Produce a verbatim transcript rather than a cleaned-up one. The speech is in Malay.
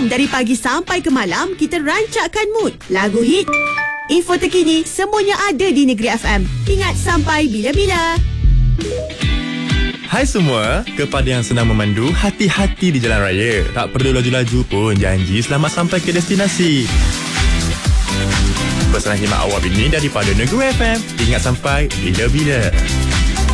Jom dari pagi sampai ke malam kita rancakkan mood. Lagu hit, info terkini, semuanya ada di Negeri F M. Ingat sampai bila-bila. Hai semua, kepada yang senang memandu, hati-hati di jalan raya. Tak perlu laju-laju pun, janji selamat sampai ke destinasi. Pesanan khidmat awal ini daripada Negeri F M. Ingat sampai bila-bila.